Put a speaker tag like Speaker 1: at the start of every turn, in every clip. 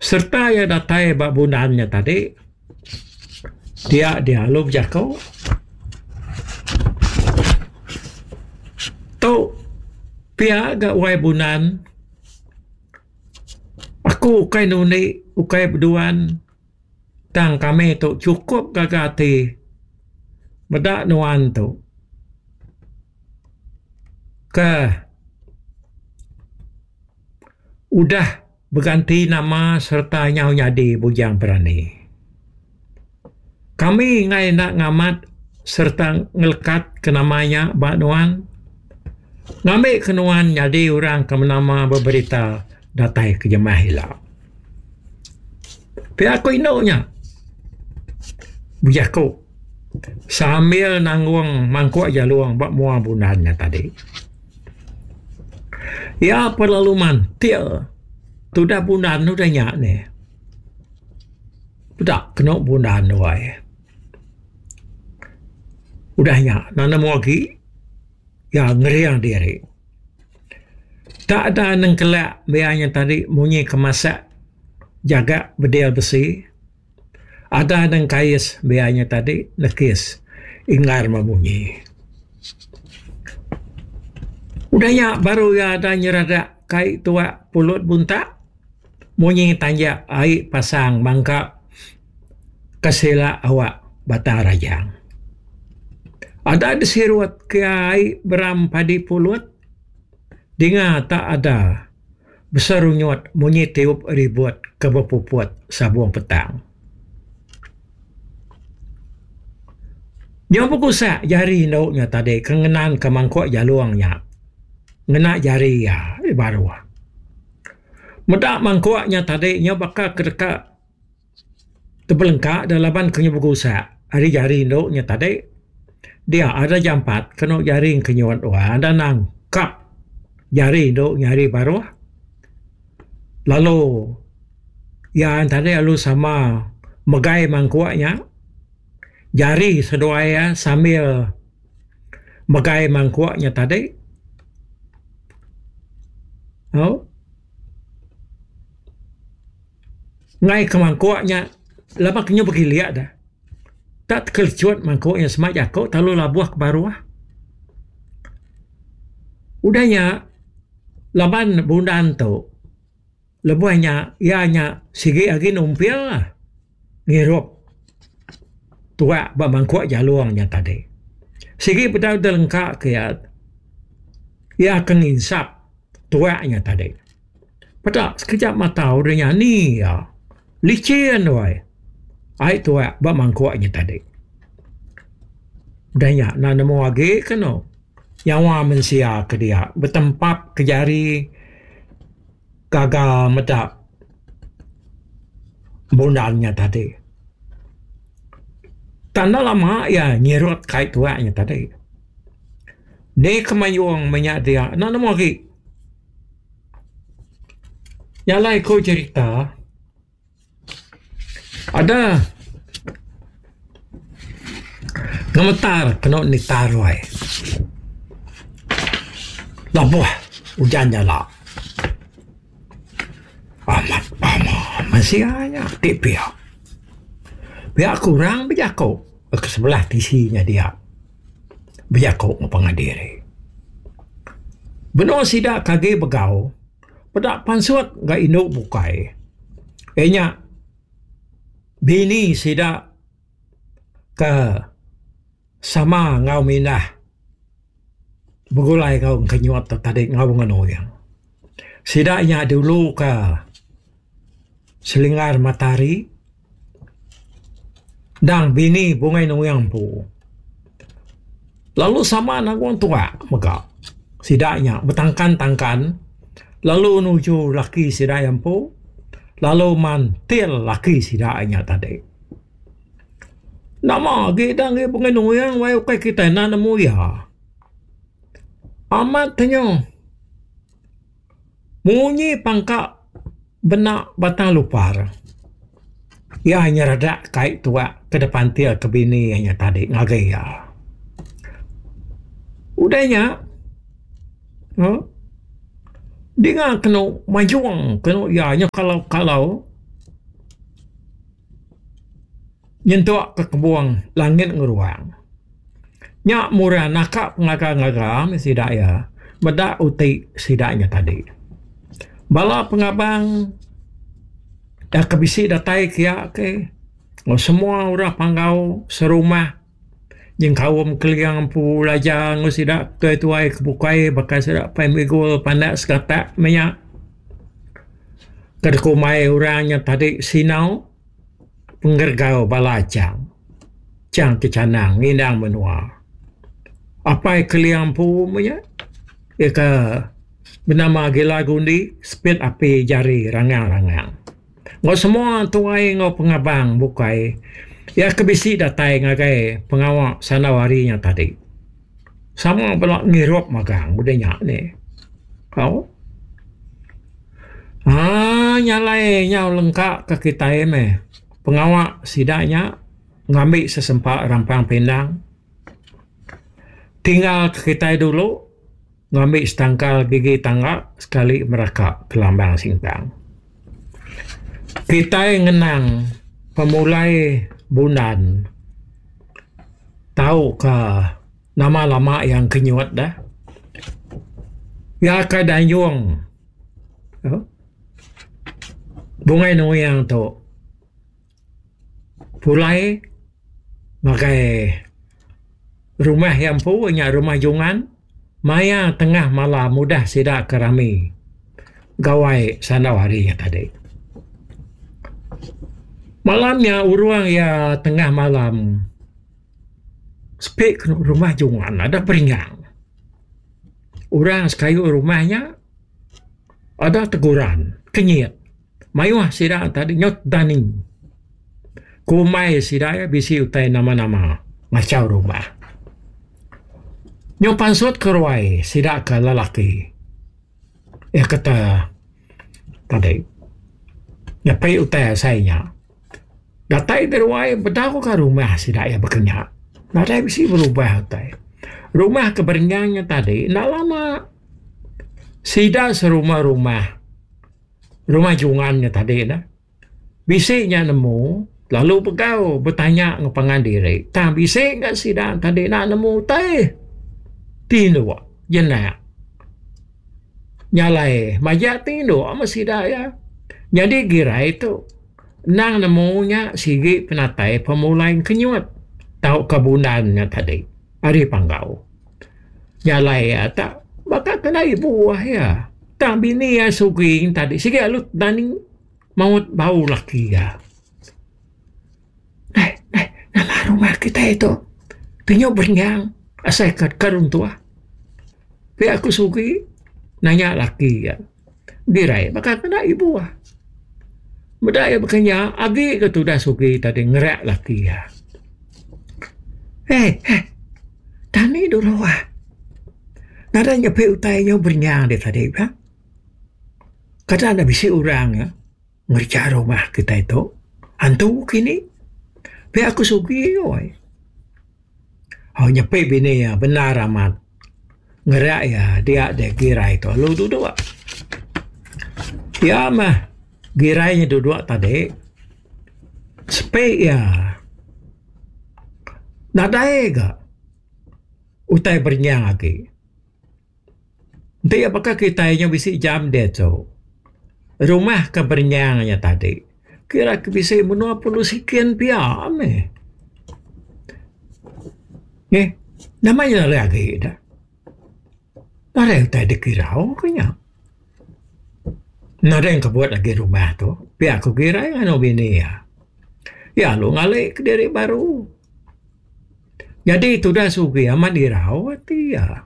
Speaker 1: Serta ya datai bak bundannya tadi, dia lu berjakau. Tau, pia gak wai bunan, aku ukai nuni, ukai berduan, tang kami tu cukup gagati, bedak nuan tu. Udah berganti nama serta nyau nyadi bujang berani. Kami ngai nak ngamat serta ngelekat ke namanya bak nuan. Ngambil ke nuan nyadi orang ke nama berberita datai ke jemaah hilang. Tapi aku inoknya. Bujaku. Sambil nanggung mangkuk jaluang bak muang bundannya tadi. Ya perlalu mantil. Tu dah bundan tu dah nyak ni. Tak kena bundan tu ay. Udah nyak. Nana mau lagi. Ya ngeriang diri. Tak ada neng kelak biarnya tadi munyi kemasak. Jaga bedil besi. Ada neng kais biarnya tadi nekis. Ingar memunyi. Udahnya baru ya ada nyerada kai tua pulut buntak. Munyi tanja air pasang mangka kesela awak bata rajang. Ada disirut ke air beram padi pulut. Dengar tak ada besarunyot munyi tiup ribut ke bepuput sabuang petang. Yang berkusak jari nauknya tadi kengenan ke mangkuk jaluangnya. Ngena jari ya baru. Medak mangkuaknya tadi nya bakal kedekat terbelengkak dalam kenya berkusak. Hari jari nauknya tadi dia ada jampat kena jari kenyuan wah ada nangkap jari nauk nyari baru. Lalu yang tadi lalu sama megai mangkuaknya jari seduaya sambil megai mangkuaknya tadi. Oh. Ngai ke mangkuaknya lama kenya pergi lihat dah. Tak kercut mangkuaknya semak jakau terlalu labuah ke baruah. Udahnya laban bundan tu lebuahnya ianya sigi lagi numpil lah. Ngirup tua ba mangkuak jaluangnya tadi. Sigi pedau delengkak ke ya kenginsap tuaknya tadi. Pada sekejap mata orangnya ni ya. Licin wai. Ai tuak ba mangkuaknya tadi. Udahnya nak nemu lagi kena. Yang wa mensia ke dia. Bertempap ke jari. Gagal medak. Bundannya tadi. Tanda lama ya nyerut kait tuaknya tadi. Ni kemayuang menyak dia. Nak nemu lagi. Yang lain kau cerita. Ada gemetar kena nitar wai. Labuh hujannya lah. Amat masih hanya tipia. Biar kurang berjakau ke sebelah tisinya dia. Berjakau pengadiri. Benar sidak kage begau. Pedak pansuat gak induk bukai. Enya bini sidak ke sama ngau minah. Begulai kau kenyuat tadi ngau ngenoyang. Sidaknya dulu ke selingar matahari. Dan bini bungai noyang pu. Lalu sama nanggung tua megak. Sidaknya betangkan-tangkan. Lalu nuju laki sidak pu. Lalu mantil laki sidaknya tadi. Nama kita ngi bungai noyang wai ukai kita nak nemu ya. Amat tanya. Munyi pangkak benak batang lupar. Ya hanya rada kait tua ke depan tia ke bini hanya tadi ngagai ya. Udahnya. Dia kena majuang, kena ya hanya kalau nyentuak ke kebuang langit ngeruang. Nyak murah nakak pengaga-ngaga sidak ya. Bedak utik sidaknya tadi. Bala pengabang dah kebisi datai kiak ke. Semua orang panggau serumah. Yang kawam keliang pu laja ngusidak tuai-tuai kebukai bakal sidak pemigul pandak sekatak minyak. Kedekumai orangnya tadi sinau penggergau balacang. Cang kecanang ngindang menua. Apa keliang pu minyak? Ika bernama gila gundi speed api jari rangang-rangang. Ngau semua tuai ngau pengabang bukai. Ya kebisi datai ngagai pengawak sanawarinya tadi. Sama belak ngirup magang budanya ni. Kau? Nyalai nyau lengkap ke kita me. Pengawak sidaknya ngambil sesempat rampang pindang. Tinggal ke kita dulu ngambil setangkal gigi tangga sekali merakak ke lambang singkang. Kita ngenang pemulai Bundan tahu ke nama-nama yang kenyuat dah. Ya ke Danyung. Bungai nuyang tu. Pulai makai rumah yang punya rumah jungan. Maya tengah malam mudah sidak kerami. Gawai sanawarinya tadi. Malamnya uruang ya tengah malam. Spek rumah jungan ada peringang. Orang sekayu rumahnya ada teguran. Kenyit. Mayuah sidak tadi nyot daning. Kumai sidak bisi utai nama-nama. Macau rumah. Nyopan suat keruai sidak ke lelaki. Kata tadi. Nyapai utai asainya. Datai teruai berdaku ke rumah sidak ya berkenyak. Datai bisi berubah utai. Rumah keberingangnya tadi nak lama. Sidak serumah-rumah. Rumah jungannya tadi dah. Bisiknya nemu. Lalu pegau bertanya ngepangan diri. Tak bisik kat sidak tadi nak nemu utai. Tinduk. Jenak. Nyalai. Majak tinduk sama sidak ya. Jadi girai tu. Nang nemunya sigi penatai pemulai kenyut. Tahu kebunannya tadi. Hari panggau. Nyalai ya tak. Bakal kena ibu ya. Tak bini ya suging tadi. Sigi alut daning maut bau laki ya. Nama rumah kita itu. Tinyo beringang. Asai karun tua. Tapi aku sugi. Nanya laki ya. Dirai bakal kena ibu ya. Bedaya berkenya, agi ke tu dah suki tadi ngerak laki ya. Tani dulu wah. Nada nyepe utainya bernyang dia tadi ya. Kata ada bisi orang ya. Ngerja rumah kita itu. Hantu kini. Tapi aku suki yoy. Nyepe bini ya benar amat. Ngerak ya dia ada kira itu. Lu duduk. Ya mah. Girainya duduk tadi. Spek ya. Nadai ke. Utai bernyang lagi. Nanti apakah kita yang bisa jam dia tu. Rumah ke bernyangnya tadi. Kira ke bisa menua puluh sekian piam namanya lagi dah. Nada utai dikirau kenya. Nada yang kebuat lagi rumah tu. Biar aku kira yang anu bini ya. Ya lu ngalik ke diri baru. Jadi itu dah sugi amat dirawat ya.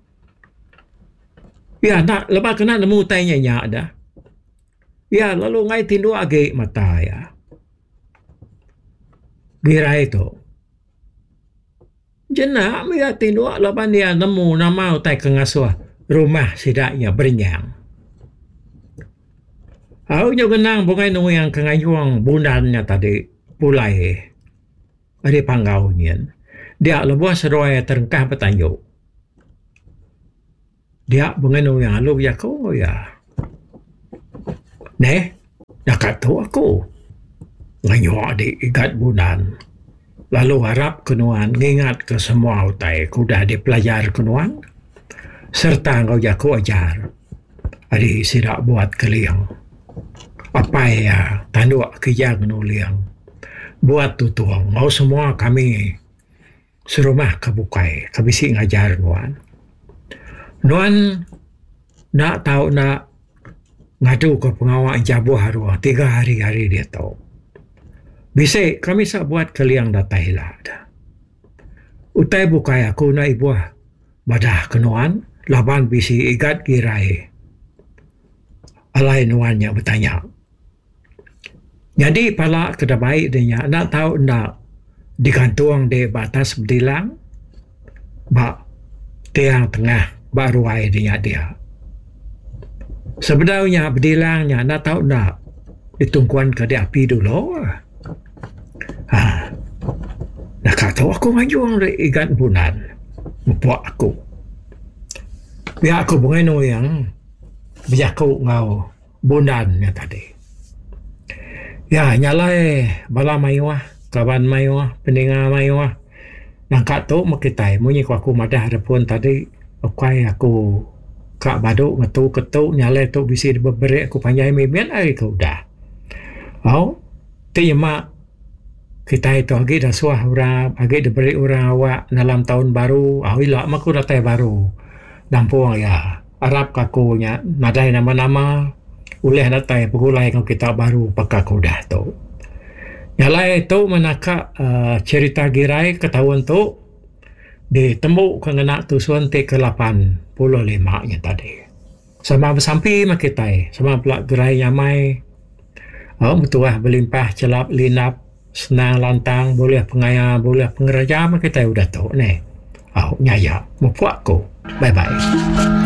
Speaker 1: Ya nak lepas kena nemu tanya nyak dah. Ya lalu ngai tindu agi mata ya. Kira itu. Jenak ya tindu lepas dia nemu nama utai kengasuh rumah sidaknya bernyang. Aku kenang bungai nunggu yang kengayuang bundannya tadi pulai. Ada panggaunya. Dia lebuah seruai terengkah bertanjuk. Dia bungai nunggu yang lalu ya kau ya. Dah kata aku. nganyok di igat bunan. Lalu harap kenuan ngingat ke semua utai kuda dipelajar kenuan serta kau jago ajar adi sidak buat keliang apa ya tanduk kerja kenuliang buat tutuang mau semua kami serumah kebukai kabisi ngajar nuan nak tahu nak ngadu ke pengawal jabuh haruah 3 hari dia tahu bisa kami sak buat keliang datai lah. Utai bukai aku na ibuah badah kenuan laban bisi igat kirai. Alai nuannya bertanya. Jadi pala kedabai dia nak tahu nak digantung di batas bedilang bak tiang tengah baru ai dia. Sebenarnya bedilangnya nak tahu nak ditungkuan ke di api dulu. Nak kata aku ngajung dari ikan bunan membuat aku biar aku bengenu yang biar aku ngau bunannya tadi ya nyalai bala mayuah kawan mayuah pendengar mayuah yang kata makitai munyi aku madah repun tadi aku kak baduk ngetuk nyalai tu bisi berberi aku panjai mibian ai kau dah timak kita itu agi dah suah orang agi diberi orang awak dalam tahun baru awila maku datai baru dampung ya Arab kakunya nadai nama-nama uleh datai pegulai kau kita baru pakai kuda tu nyalai tu manaka cerita girai ketahuan tu ditemu kena tu suante ke-85 nya tadi sama bersampi makitai sama pelak gerai nyamai mutuah berlimpah celap linap senang lantang boleh pengaya boleh pengeraja kita udah tahu nih nyaya mempuak ko bye bye